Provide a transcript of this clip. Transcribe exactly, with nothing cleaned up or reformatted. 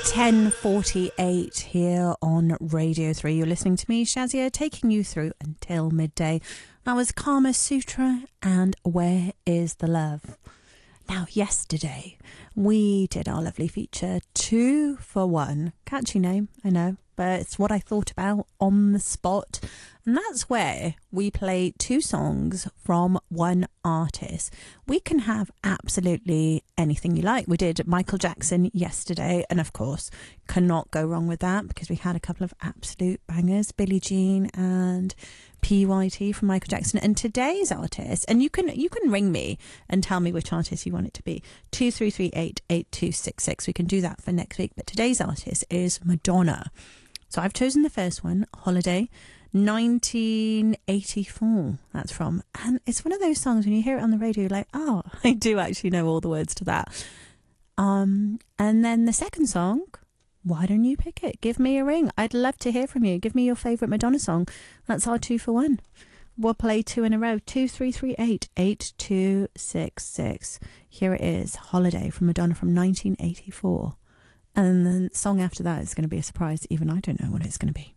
ten forty-eight here on Radio three. You're listening to me, Shazia, taking you through until midday. That was Kama Sutra and Where is the Love? Now, yesterday, we did our lovely feature, Two for One. Catchy name, I know, but it's what I thought about on the spot. And that's where we play two songs from one artist. We can have absolutely anything you like. We did Michael Jackson yesterday, and of course, cannot go wrong with that because we had a couple of absolute bangers, Billie Jean and P Y T from Michael Jackson. And today's artist, and you can you can ring me and tell me which artist you want it to be, two three three eight, eight two six six. We can do that for next week. But today's artist is Madonna. So I've chosen the first one, Holiday, nineteen eighty-four, that's from. And it's one of those songs when you hear it on the radio, you're like, oh, I do actually know all the words to that. Um, and then the second song, why don't you pick it? Give me a ring. I'd love to hear from you. Give me your favourite Madonna song. That's our two for one. We'll play two in a row. two three three eight, eight two six six. Here it is, Holiday from Madonna from nineteen eighty-four. And the song after that is going to be a surprise. Even I don't know what it's going to be.